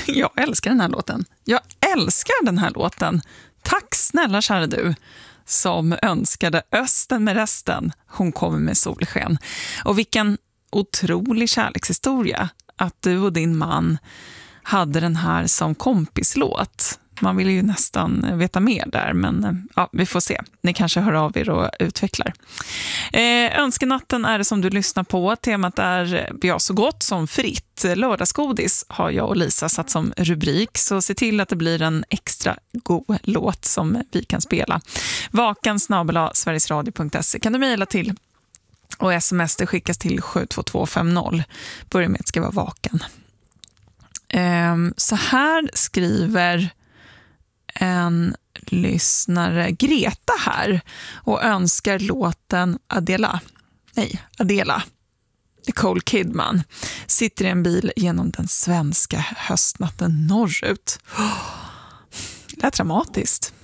Jag älskar den här låten. Jag älskar den här låten. Tack snälla kära du som önskade Östen med resten. Hon kommer med solsken. Och vilken otrolig kärlekshistoria att du och din man hade den här som kompislåt. Man vill ju nästan veta mer där, men ja, vi får se. Ni kanske hör av er och utvecklar. Önskenatten är det som du lyssnar på. Temat är ja, så gott som fritt. Lördagsgodis har jag och Lisa satt som rubrik. Så se till att det blir en extra god låt som vi kan spela. vakan@sverigesradio.se kan du mejla till. Och sms det skickas till 72250. Börja med att skriva vaken. Så här skriver en lyssnare, Greta här, och önskar låten Adela. Nicole Kidman sitter i en bil genom den svenska höstnatten norrut. Det är dramatiskt.